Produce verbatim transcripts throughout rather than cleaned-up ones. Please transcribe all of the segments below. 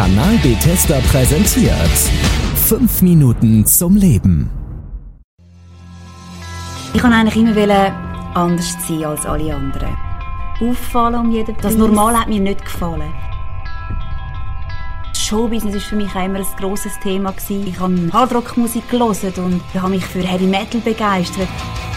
Kanal Bethesda präsentiert fünf Minuten zum Leben. Ich wollte eigentlich immer anders sein als alle anderen. Auffallen um jeden Preis. Das Normale hat mir nicht gefallen. Das Showbusiness war für mich auch immer ein grosses Thema. Ich habe Hardrock-Musik gehört und habe mich für Heavy Metal begeistert.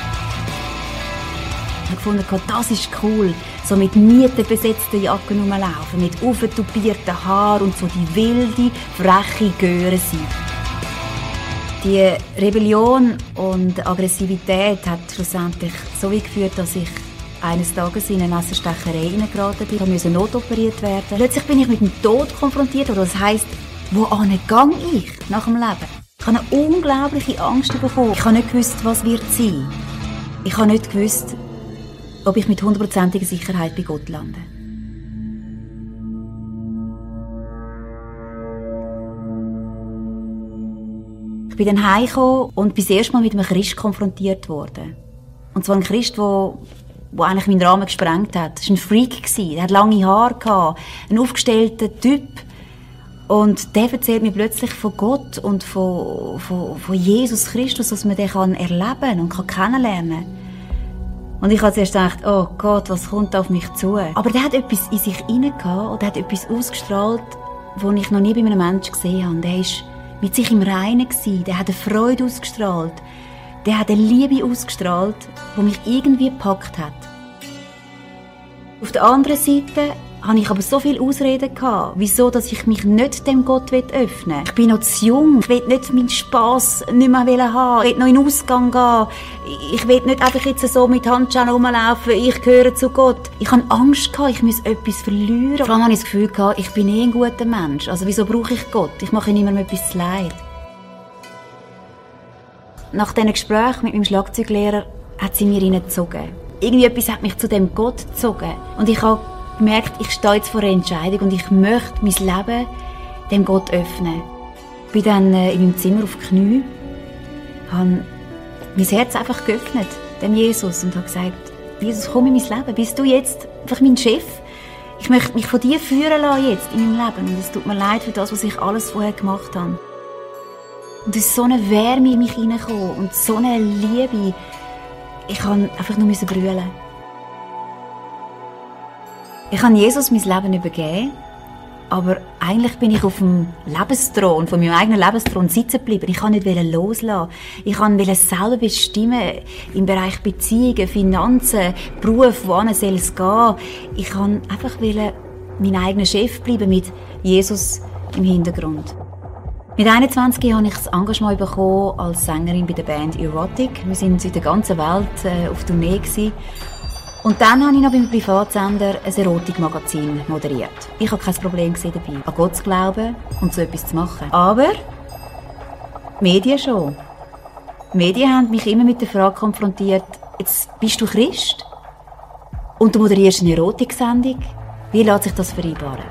Ich habe gefunden, das ist cool. So mit nietenbesetzten Jacken rumlaufen, mit aufgetupierten Haaren und so die wilde, freche Göre sein. Die Rebellion und Aggressivität hat schlussendlich so weit geführt, dass ich eines Tages in eine Messerstecherei hineingeraten bin. Ich musste notoperiert werden. Plötzlich bin ich mit dem Tod konfrontiert. Das heisst, wohin gehe ich nach dem Leben? Ich habe eine unglaubliche Angst bekommen. Ich habe nicht gewusst, was wird sein. Ich habe nicht gewusst, ob ich mit hundertprozentiger Sicherheit bei Gott lande. Ich bin dann heimgekommen und bin das erste Mal mit einem Christ konfrontiert worden. Und zwar ein Christ, der, der eigentlich meinen Rahmen gesprengt hat. Das war ein Freak. Der hat lange Haare, ein aufgestellter Typ. Und der erzählt mir plötzlich von Gott und von, von, von Jesus Christus, dass man den kann erleben und kann kennenlernen kann. Und ich habe zuerst gedacht, oh Gott, was kommt auf mich zu? Aber der hat etwas in sich hinein gehabt und der hat etwas ausgestrahlt, was ich noch nie bei einem Menschen gesehen habe. Der war mit sich im Reinen gewesen. Der hat eine Freude ausgestrahlt. Der hat eine Liebe ausgestrahlt, die mich irgendwie gepackt hat. Auf der anderen Seite hatte ich aber so viele Ausreden gehabt, wieso, dass ich mich nicht dem Gott öffnen will. Ich bin noch zu jung. Ich will nicht meinen Spass nicht mehr haben. Ich will noch in den Ausgang gehen. Ich will nicht einfach jetzt so mit Handschuhen rumlaufen. Ich gehöre zu Gott. Ich hatte Angst gehabt, ich muss etwas verlieren. Vor allem hatte ich das Gefühl gehabt, ich bin eh ein guter Mensch. Also wieso brauche ich Gott? Ich mache niemandem etwas zu leid. Nach diesen Gesprächen mit meinem Schlagzeuglehrer hat sie mir hineingezogen. Irgendwie etwas hat mich zu dem Gott gezogen. Und ich habe gemerkt, ich stehe jetzt vor einer Entscheidung und ich möchte mein Leben dem Gott öffnen. Ich bin dann äh, in meinem Zimmer auf die Knie, habe mein Herz einfach geöffnet, dem Jesus, und habe gesagt, Jesus, komm in mein Leben, bist du jetzt einfach mein Chef? Ich möchte mich von dir führen lassen jetzt in meinem Leben und es tut mir leid für das, was ich alles vorher gemacht habe. Und es ist so eine Wärme in mich hineingekommen und so eine Liebe. Ich kann einfach nur brüllen. Ich habe Jesus mein Leben übergeben, aber eigentlich bin ich auf dem Lebensthron, von meinem eigenen Lebensthron sitzen geblieben. Ich kann nicht loslassen. Ich wollte selber bestimmen im Bereich Beziehungen, Finanzen, Beruf, wohin soll es gehen. Ich wollte einfach mein eigener Chef bleiben mit Jesus im Hintergrund. Mit einundzwanzig Jahren habe ich das Engagement bekommen als Sängerin bei der Band Erotic. Wir waren in der ganzen Welt äh, auf Tournee gewesen. Und dann habe ich noch beim Privatsender ein Erotikmagazin moderiert. Ich habe kein Problem dabei, an Gott zu glauben und so etwas zu machen. Aber die Medien schon. Die Medien haben mich immer mit der Frage konfrontiert, jetzt bist du Christ und du moderierst eine Erotiksendung. Wie lässt sich das vereinbaren?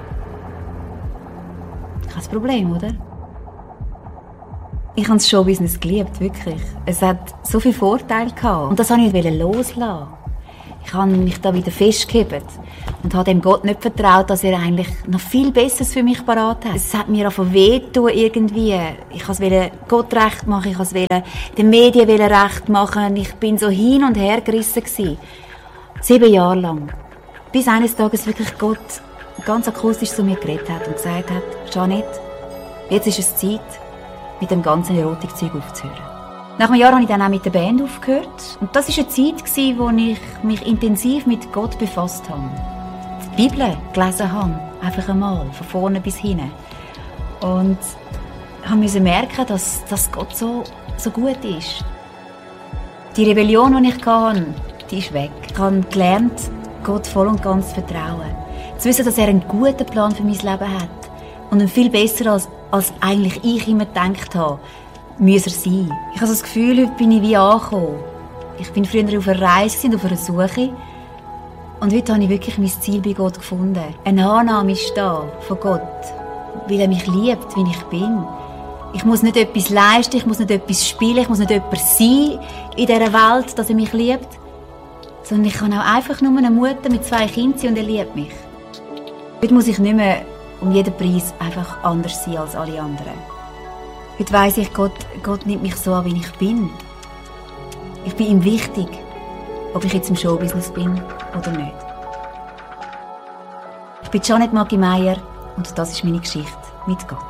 Kein Problem, oder? Ich habe das Showbusiness geliebt, wirklich. Es hat so viele Vorteile gehabt. Und das wollte ich nicht loslassen. Ich habe mich da wieder festgehalten und habe dem Gott nicht vertraut, dass er eigentlich noch viel Besseres für mich parat hat. Es hat mir einfach wehgetan irgendwie. Ich wollte Gott recht machen, ich wollte den Medien recht machen. Ich bin so hin und her gerissen gewesen. Sieben Jahre lang. Bis eines Tages wirklich Gott ganz akustisch zu mir geredet hat und gesagt hat, Jeanette, jetzt ist es Zeit, mit dem ganzen Erotikzeug aufzuhören. Nach einem Jahr habe ich dann auch mit der Band aufgehört. Und das war eine Zeit, in der ich mich intensiv mit Gott befasst habe. Die Bibel gelesen habe. Einfach einmal, von vorne bis hinten. Und ich musste merken, dass, dass Gott so, so gut ist. Die Rebellion, die ich hatte, die ist weg. Ich habe gelernt, Gott voll und ganz zu vertrauen. Zu wissen, dass er einen guten Plan für mein Leben hat. Und einen viel besser, als, als eigentlich ich immer gedacht habe, muss er sein. Ich habe das Gefühl, heute bin ich wie angekommen. Ich bin früher auf einer Reise und auf einer Suche. Und heute habe ich wirklich mein Ziel bei Gott gefunden. Eine Annahme ist da von Gott, weil er mich liebt, wie ich bin. Ich muss nicht etwas leisten, ich muss nicht etwas spielen, ich muss nicht jemand sein in dieser Welt, dass er mich liebt. Sondern ich kann auch einfach nur eine Mutter mit zwei Kindern und er liebt mich. Heute muss ich nicht mehr um jeden Preis einfach anders sein als alle anderen. Heute weiss ich, Gott, Gott nimmt mich so an, wie ich bin. Ich bin ihm wichtig, ob ich jetzt im Showbusiness bin oder nicht. Ich bin Janet Maggi Meier und das ist meine Geschichte mit Gott.